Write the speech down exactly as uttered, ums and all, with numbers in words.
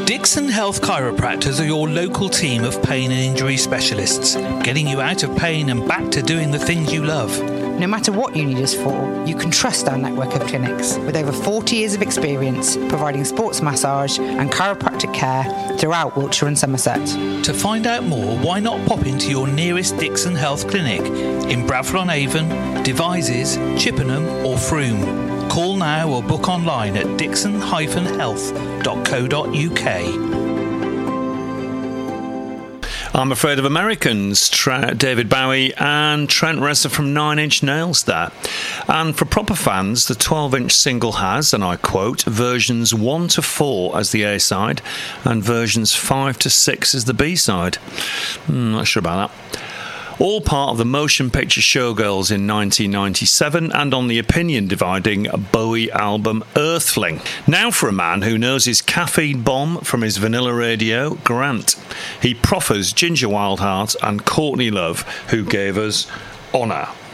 Dixon Health Chiropractors are your local team of pain and injury specialists, getting you out of pain and back to doing the things you love. No matter what you need us for, you can trust our network of clinics with over forty years of experience providing sports massage and chiropractic care throughout Wiltshire and Somerset. To find out more, why not pop into your nearest Dixon Health Clinic in Bradford-on-Avon, Devizes, Chippenham or Frome. Call now or book online at dixon dash health dot co dot uk. I'm Afraid of Americans, Tra- David Bowie and Trent Reznor from Nine Inch Nails there. And for proper fans, the twelve-inch single has, and I quote, versions one to four as the A-side and versions five to six as the B-side. Mm, not sure about that. All part of the motion picture Showgirls in nineteen ninety-seven and on the opinion-dividing Bowie album Earthling. Now for a man who knows his caffeine bomb from his vanilla radio, Grant. He proffers Ginger Wildheart and Courtney Love, who gave us Honour.